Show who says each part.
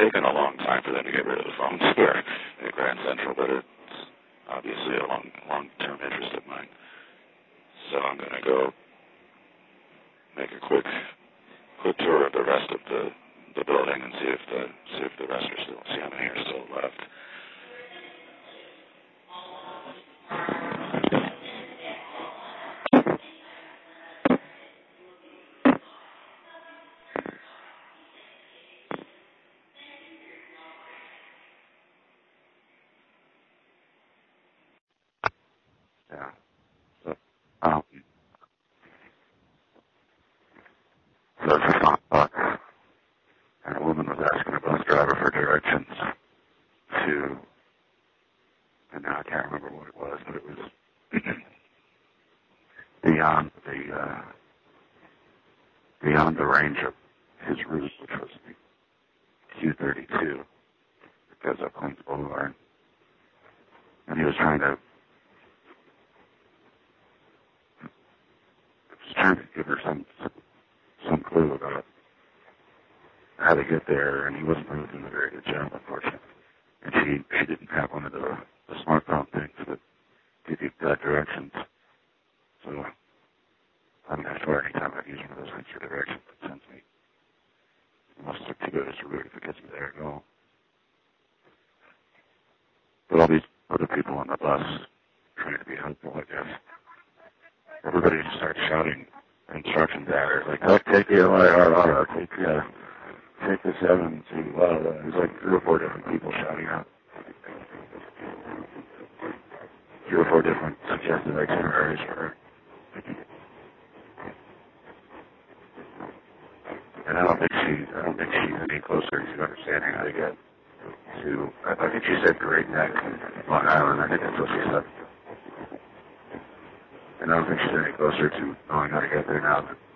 Speaker 1: taken a long time for them to get rid of the phones here at Grand Central, but it's obviously a long-term interest of mine. So I'm going to go make a quick tour of the rest of the building and see if the rest are still, see how many are still left. Yeah. So, so it's just not bucks. And a woman was asking a bus driver for directions to, and now I can't remember what it was, but it was beyond the range of his route, which was Q32, because of Queens Boulevard. And he was trying to give her some clue about how to get there, and he wasn't really doing a very good job, unfortunately. And she didn't have one of the smartphone things that give you directions. So I mean, I swear anytime I've used one of those things for directions, it sends me almost too good as a route if it gets me there at all. But all these other people on the bus trying to be helpful, I guess. Everybody just starts shouting instructions at her, like, oh, take the LIRR, take the 7 to, there's like 3 or 4 different people shouting out. 3 or 4 different suggested itineraries for her. And I don't think she's any closer to understanding how to get to, I think she said Great Neck, Long Island, I think that's what she said. And I don't think she's any closer to knowing how to get there now